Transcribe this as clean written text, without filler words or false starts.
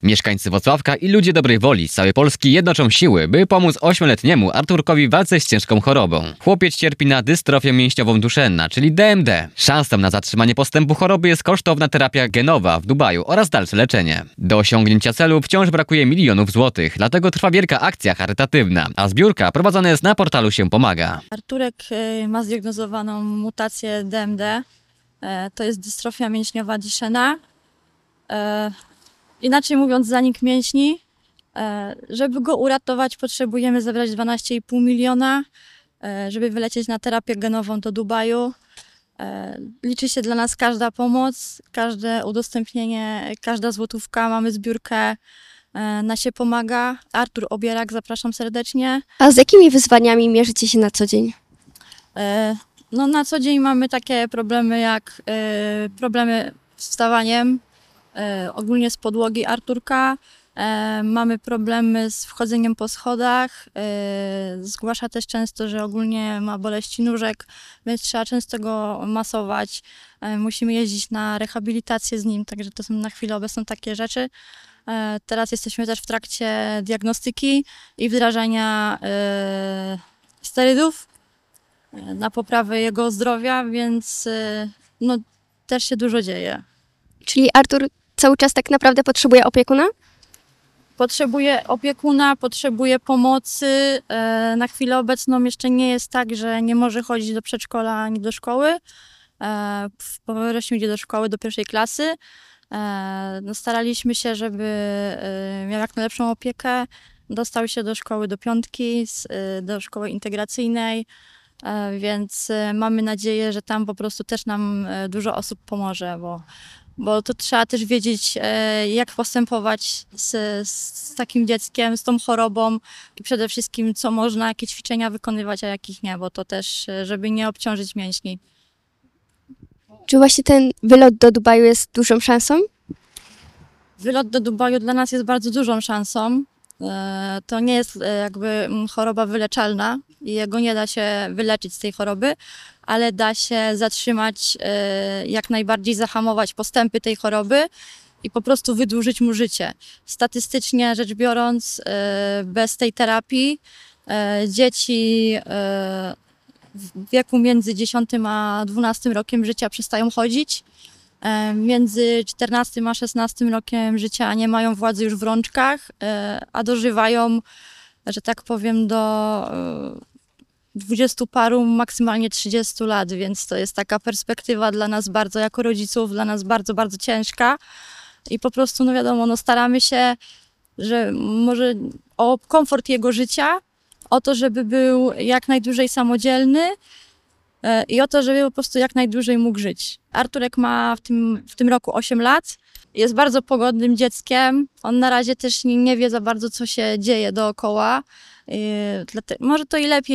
Mieszkańcy Włocławka i ludzie dobrej woli z całej Polski jednoczą siły, by pomóc 8-letniemu Arturkowi w walce z ciężką chorobą. Chłopiec cierpi na dystrofię mięśniową Duchenne, czyli DMD. Szansą na zatrzymanie postępu choroby jest kosztowna terapia genowa w Dubaju oraz dalsze leczenie. Do osiągnięcia celu wciąż brakuje milionów złotych, dlatego trwa wielka akcja charytatywna, a zbiórka prowadzona jest na portalu Się Pomaga. Arturek ma zdiagnozowaną mutację DMD, to jest dystrofia mięśniowa Duchenne. Inaczej mówiąc, zanik mięśni. Żeby go uratować, potrzebujemy zebrać 12,5 miliona, żeby wylecieć na terapię genową do Dubaju. Liczy się dla nas każda pomoc, każde udostępnienie, każda złotówka. Mamy zbiórkę na Się Pomaga. Artur Obierak, zapraszam serdecznie. A z jakimi wyzwaniami mierzycie się na co dzień? No, na co dzień mamy takie problemy jak problemy z wstawaniem, ogólnie z podłogi Arturka. Mamy problemy z wchodzeniem po schodach. Zgłasza też często, że ogólnie ma boleści nóżek, więc trzeba często go masować. Musimy jeździć na rehabilitację z nim, także to są na chwilę obecną takie rzeczy. Teraz jesteśmy też w trakcie diagnostyki i wdrażania sterydów na poprawę jego zdrowia, więc no, też się dużo dzieje. Czyli Artur cały czas tak naprawdę potrzebuje opiekuna? Potrzebuje opiekuna, potrzebuje pomocy. Na chwilę obecną jeszcze nie jest tak, że nie może chodzić do przedszkola ani do szkoły. Po wrześniu idzie do szkoły do 1. klasy. No, staraliśmy się, żeby miał jak najlepszą opiekę. Dostał się do szkoły do 5, do szkoły integracyjnej, więc mamy nadzieję, że tam po prostu też nam dużo osób pomoże, bo to trzeba też wiedzieć, jak postępować z takim dzieckiem, z tą chorobą i przede wszystkim, co można, jakie ćwiczenia wykonywać, a jakich nie, bo to też, żeby nie obciążyć mięśni. Czy właśnie ten wylot do Dubaju jest dużą szansą? Wylot do Dubaju dla nas jest bardzo dużą szansą. To nie jest jakby choroba wyleczalna i jego nie da się wyleczyć z tej choroby, ale da się zatrzymać, jak najbardziej zahamować postępy tej choroby i po prostu wydłużyć mu życie. Statystycznie rzecz biorąc, bez tej terapii dzieci w wieku między 10 a 12 rokiem życia przestają chodzić. Między 14 a 16 rokiem życia nie mają władzy już w rączkach, a dożywają, że tak powiem, do 20 paru, maksymalnie 30 lat, więc to jest taka perspektywa dla nas bardzo, jako rodziców, dla nas bardzo, bardzo ciężka. I po prostu, no wiadomo, no staramy się, że może o komfort jego życia, o to, żeby był jak najdłużej samodzielny, i o to, żeby po prostu jak najdłużej mógł żyć. Arturek ma w tym roku 8 lat. Jest bardzo pogodnym dzieckiem. On na razie też nie wie za bardzo, co się dzieje dookoła. Może to i lepiej.